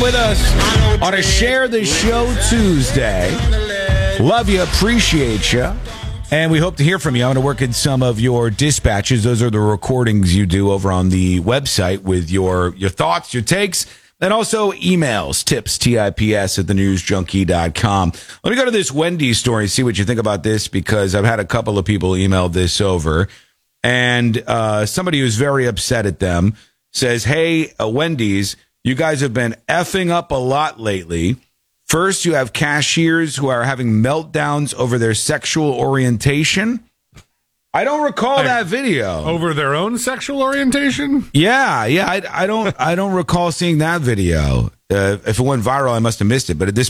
with us on a Share the Show Tuesday. Love you, appreciate you, and we hope to hear from you. I'm going to work in some of your dispatches. Those are the recordings you do over on the website with your thoughts, your takes, and also emails, tips at thenewsjunkie.com. Let me go to this Wendy's story and see what you think about this, because I've had a couple of people email this over, and somebody who's very upset at them says, hey, Wendy's, you guys have been effing up a lot lately. First, you have cashiers who are having meltdowns over their sexual orientation. I don't recall that video. Over their own sexual orientation? Yeah. I don't recall seeing that video. If it went viral, I must have missed it. But at this